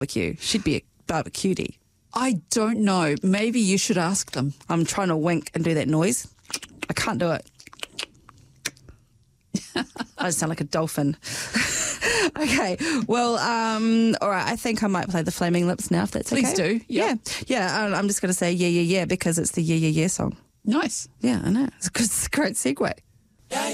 barbecue. She'd be a barbecutie. I don't know. Maybe you should ask them. I'm trying to wink and do that noise. I can't do it. I just sound like a dolphin. Okay, well, all right, I think I might play the Flaming Lips now, if that's okay. Please do. Yeah. I'm just going to say yeah, because it's the Yeah, Yeah, Yeah song. Nice. Yeah, I know. It's a great segue.